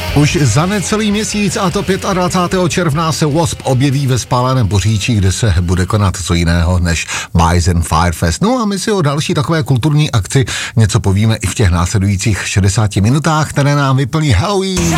Už za necelý měsíc, a to 25. června, se Wasp objeví ve Spáleném Poříčí, kde se bude konat co jiného než Meissen Firefest. No a my si o další takové kulturní akci něco povíme i v těch následujících 60 minutách, které nám vyplní Halloween.